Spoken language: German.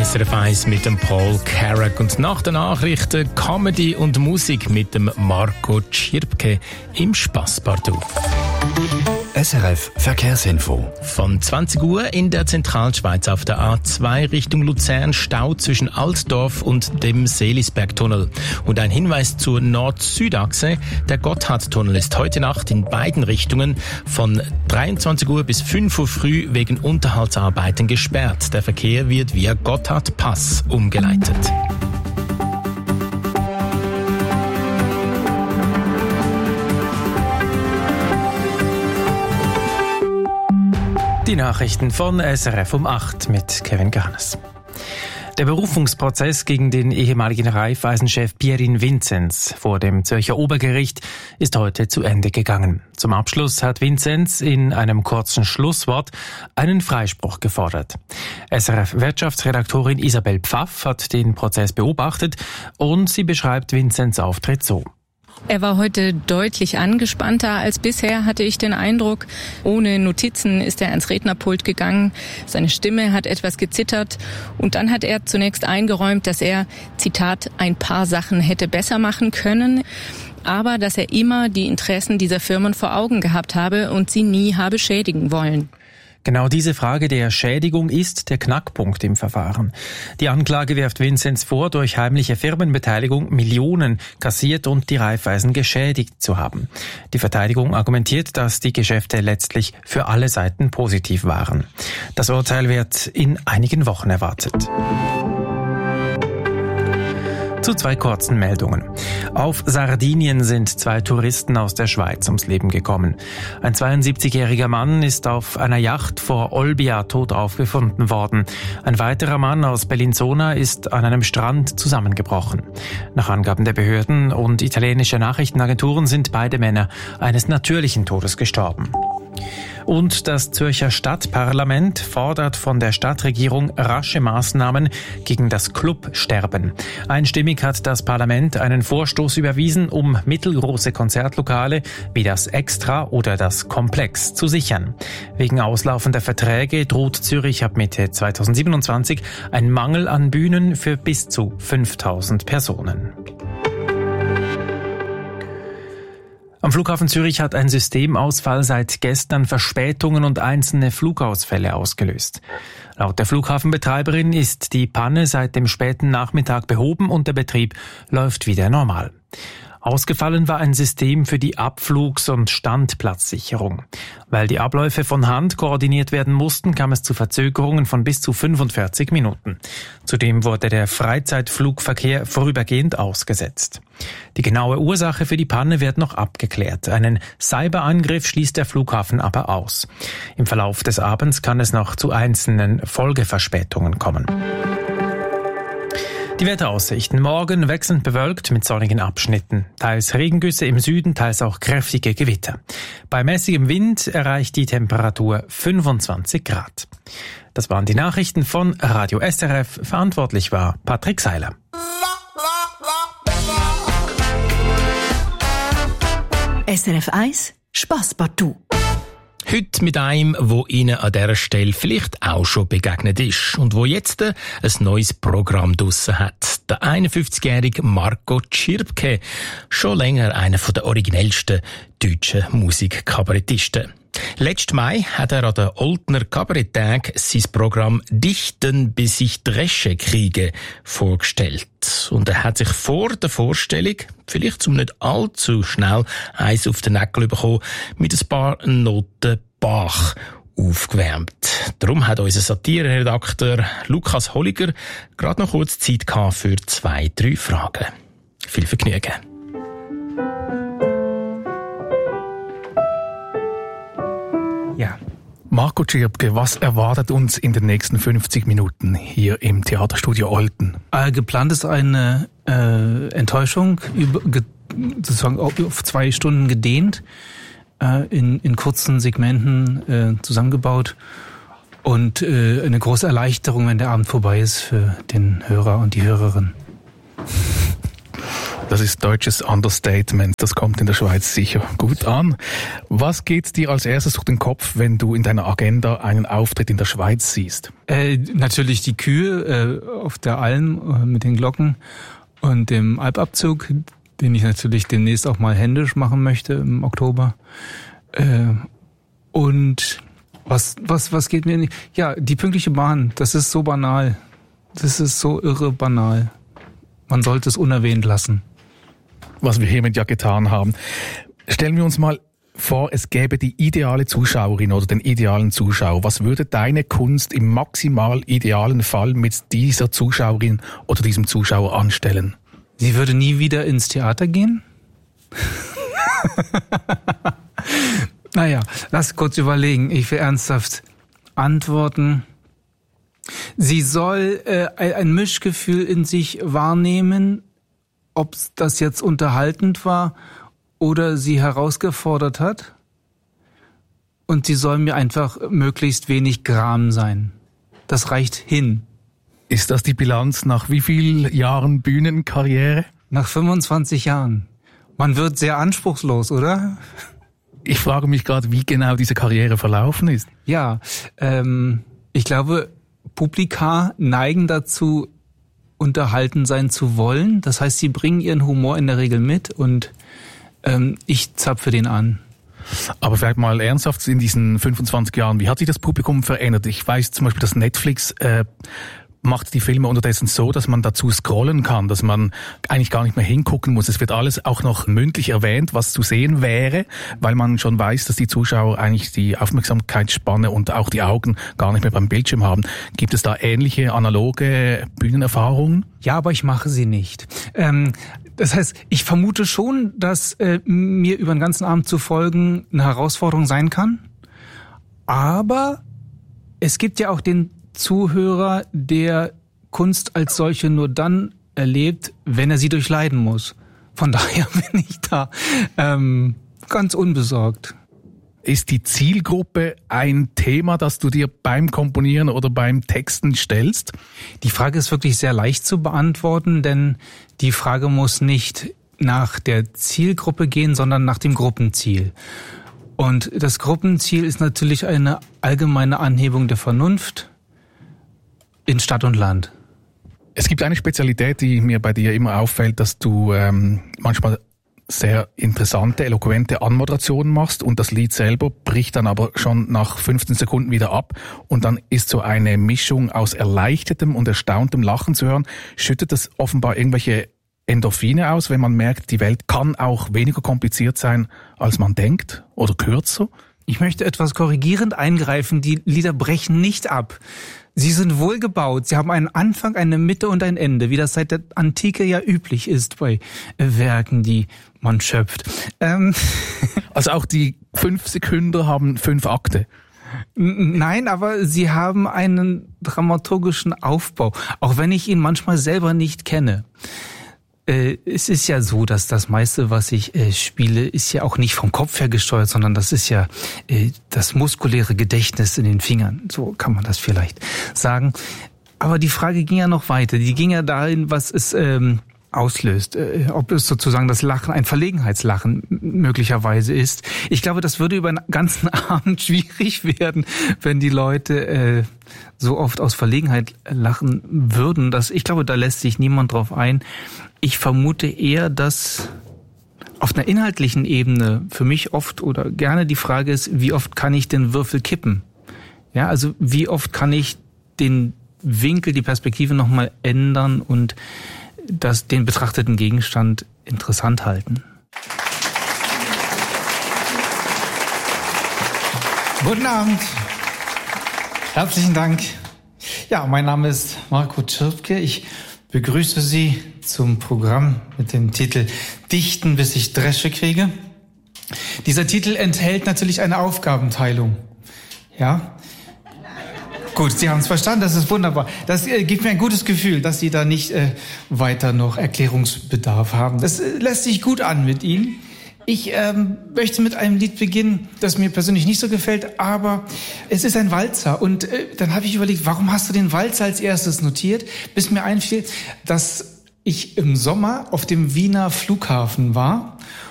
SRF 1 mit dem Paul Carrack und nach den Nachrichten Comedy und Musik mit dem Marco Tschirpke im Spasspartout. SRF Verkehrsinfo. Von 20 Uhr in der Zentralschweiz auf der A2 Richtung Luzern Stau zwischen Altdorf und dem Seelisbergtunnel. Und ein Hinweis zur Nord-Süd-Achse. Der Gotthardtunnel ist heute Nacht in beiden Richtungen von 23 Uhr bis 5 Uhr früh wegen Unterhaltsarbeiten gesperrt. Der Verkehr wird via Gotthardpass umgeleitet. Die Nachrichten von SRF um 8 mit Kevin Garnes. Der Berufungsprozess gegen den ehemaligen Raiffeisen-Chef Pierin Vinzenz vor dem Zürcher Obergericht ist heute zu Ende gegangen. Zum Abschluss hat Vinzenz in einem kurzen Schlusswort einen Freispruch gefordert. SRF-Wirtschaftsredaktorin Isabel Pfaff hat den Prozess beobachtet und sie beschreibt Vinzenz' Auftritt so. Er war heute deutlich angespannter als bisher, hatte ich den Eindruck. Ohne Notizen ist er ans Rednerpult gegangen. Seine Stimme hat etwas gezittert. Und dann hat er zunächst eingeräumt, dass er, Zitat, ein paar Sachen hätte besser machen können, aber dass er immer die Interessen dieser Firmen vor Augen gehabt habe und sie nie habe schädigen wollen. Genau diese Frage der Schädigung ist der Knackpunkt im Verfahren. Die Anklage wirft Vinzenz vor, durch heimliche Firmenbeteiligung Millionen kassiert und die Raiffeisen geschädigt zu haben. Die Verteidigung argumentiert, dass die Geschäfte letztlich für alle Seiten positiv waren. Das Urteil wird in einigen Wochen erwartet. Zu zwei kurzen Meldungen. Auf Sardinien sind 2 Touristen aus der Schweiz ums Leben gekommen. Ein 72-jähriger Mann ist auf einer Yacht vor Olbia tot aufgefunden worden. Ein weiterer Mann aus Bellinzona ist an einem Strand zusammengebrochen. Nach Angaben der Behörden und italienischer Nachrichtenagenturen sind beide Männer eines natürlichen Todes gestorben. Und das Zürcher Stadtparlament fordert von der Stadtregierung rasche Maßnahmen gegen das Clubsterben. Einstimmig hat das Parlament einen Vorstoß überwiesen, um mittelgroße Konzertlokale wie das Extra oder das Komplex zu sichern. Wegen auslaufender Verträge droht Zürich ab Mitte 2027 ein Mangel an Bühnen für bis zu 5000 Personen. Am Flughafen Zürich hat ein Systemausfall seit gestern Verspätungen und einzelne Flugausfälle ausgelöst. Laut der Flughafenbetreiberin ist die Panne seit dem späten Nachmittag behoben und der Betrieb läuft wieder normal. Ausgefallen war ein System für die Abflugs- und Standplatzsicherung. Weil die Abläufe von Hand koordiniert werden mussten, kam es zu Verzögerungen von bis zu 45 Minuten. Zudem wurde der Freizeitflugverkehr vorübergehend ausgesetzt. Die genaue Ursache für die Panne wird noch abgeklärt. Einen Cyberangriff schließt der Flughafen aber aus. Im Verlauf des Abends kann es noch zu einzelnen Folgeverspätungen kommen. Die Wetteraussichten. Morgen wechselnd bewölkt mit sonnigen Abschnitten. Teils Regengüsse im Süden, teils auch kräftige Gewitter. Bei mäßigem Wind erreicht die Temperatur 25 Grad. Das waren die Nachrichten von Radio SRF. Verantwortlich war Patrick Seiler. SRF 1 Spasspartout. Heute mit einem, wo Ihnen an dieser Stelle vielleicht auch schon begegnet ist und wo jetzt ein neues Programm draussen hat. Der 51-jährige Marco Tschirpke, schon länger einer der originellsten deutschen Musikkabarettisten. Letzten Mai hat er an den Oltner Kabaretttag sein Programm «Dichten, bis ich Dresche kriege» vorgestellt. Und er hat sich vor der Vorstellung, vielleicht zum nicht allzu schnell eins auf den Nägel bekommen, mit ein paar Noten Bach aufgewärmt. Darum hat unser Satire-Redakteur Lukas Holliger gerade noch kurz Zeit gehabt für 2-3 Fragen. Viel Vergnügen. Ja, Marco Tschirpke, was erwartet uns in den nächsten 50 Minuten hier im Theaterstudio Olten? Geplant ist eine Enttäuschung, sozusagen auf 2 Stunden gedehnt, in kurzen Segmenten zusammengebaut und eine große Erleichterung, wenn der Abend vorbei ist für den Hörer und die Hörerin. das ist deutsches Understatement. Das kommt in der Schweiz sicher gut an. Was geht dir als erstes durch den Kopf, wenn du in deiner Agenda einen Auftritt in der Schweiz siehst? Natürlich die Kühe auf der Alm mit den Glocken und dem Alpabzug, den ich natürlich demnächst auch mal händisch machen möchte im Oktober. Und was geht mir nicht? Ja, die pünktliche Bahn, das ist so banal. Das ist so irre banal. Man sollte es unerwähnt lassen. Was wir hiermit ja getan haben. Stellen wir uns mal vor, es gäbe die ideale Zuschauerin oder den idealen Zuschauer. Was würde deine Kunst im maximal idealen Fall mit dieser Zuschauerin oder diesem Zuschauer anstellen? Sie würde nie wieder ins Theater gehen? Naja, lass kurz überlegen. Ich will ernsthaft antworten. Sie soll ein Mischgefühl in sich wahrnehmen, ob das jetzt unterhaltend war oder sie herausgefordert hat. Und sie soll mir einfach möglichst wenig Gram sein. Das reicht hin. Ist das die Bilanz nach wie vielen Jahren Bühnenkarriere? Nach 25 Jahren. Man wird sehr anspruchslos, oder? Ich frage mich gerade, wie genau diese Karriere verlaufen ist. Ja, ich glaube, Publika neigen dazu, unterhalten sein zu wollen. Das heißt, sie bringen ihren Humor in der Regel mit und ich zapfe den an. Aber vielleicht mal ernsthaft in diesen 25 Jahren, wie hat sich das Publikum verändert? Ich weiß zum Beispiel, dass Netflix macht die Filme unterdessen so, dass man dazu scrollen kann, dass man eigentlich gar nicht mehr hingucken muss. Es wird alles auch noch mündlich erwähnt, was zu sehen wäre, weil man schon weiß, dass die Zuschauer eigentlich die Aufmerksamkeitsspanne und auch die Augen gar nicht mehr beim Bildschirm haben. Gibt es da ähnliche analoge Bühnenerfahrungen? Ja, aber ich mache sie nicht. Das heißt, ich vermute schon, dass mir über den ganzen Abend zu folgen eine Herausforderung sein kann. Aber es gibt ja auch den Zuhörer, der Kunst als solche nur dann erlebt, wenn er sie durchleiden muss. Von daher bin ich da ganz unbesorgt. Ist die Zielgruppe ein Thema, das du dir beim Komponieren oder beim Texten stellst? Die Frage ist wirklich sehr leicht zu beantworten, denn die Frage muss nicht nach der Zielgruppe gehen, sondern nach dem Gruppenziel. Und das Gruppenziel ist natürlich eine allgemeine Anhebung der Vernunft in Stadt und Land. Es gibt eine Spezialität, die mir bei dir immer auffällt, dass du manchmal sehr interessante, eloquente Anmoderationen machst und das Lied selber bricht dann aber schon nach 15 Sekunden wieder ab und dann ist so eine Mischung aus erleichtertem und erstauntem Lachen zu hören. Schüttet das offenbar irgendwelche Endorphine aus, wenn man merkt, die Welt kann auch weniger kompliziert sein, als man denkt oder kürzer? Ich möchte etwas korrigierend eingreifen. Die Lieder brechen nicht ab. Sie sind wohlgebaut. Sie haben einen Anfang, eine Mitte und ein Ende, wie das seit der Antike ja üblich ist bei Werken, die man schöpft. Also auch die 5 Sekünder haben 5 Akte? Nein, aber sie haben einen dramaturgischen Aufbau, auch wenn ich ihn manchmal selber nicht kenne. Es ist ja so, dass das meiste, was ich spiele, ist ja auch nicht vom Kopf her gesteuert, sondern das ist ja das muskuläre Gedächtnis in den Fingern. So kann man das vielleicht sagen. Aber die Frage ging ja noch weiter. Die ging ja dahin, was es auslöst. Ob es sozusagen das Lachen, ein Verlegenheitslachen möglicherweise ist. Ich glaube, das würde über den ganzen Abend schwierig werden, wenn die Leute so oft aus Verlegenheit lachen würden. Ich glaube, da lässt sich niemand drauf ein. Ich vermute eher, dass auf einer inhaltlichen Ebene für mich oft oder gerne die Frage ist, wie oft kann ich den Würfel kippen? Ja, also wie oft kann ich den Winkel, die Perspektive nochmal ändern und den betrachteten Gegenstand interessant halten. Guten Abend. Herzlichen Dank. Ja, mein Name ist Marco Tschirpke. Ich begrüße Sie zum Programm mit dem Titel Dichten, bis ich Dresche kriege. Dieser Titel enthält natürlich eine Aufgabenteilung. Ja? Gut, Sie haben es verstanden, das ist wunderbar. Das gibt mir ein gutes Gefühl, dass Sie da nicht weiter noch Erklärungsbedarf haben. Das lässt sich gut an mit Ihnen. Ich möchte mit einem Lied beginnen, das mir persönlich nicht so gefällt, aber es ist ein Walzer. Und dann habe ich überlegt, warum hast du den Walzer als erstes notiert? Bis mir einfiel, dass ich im Sommer auf dem Wiener Flughafen war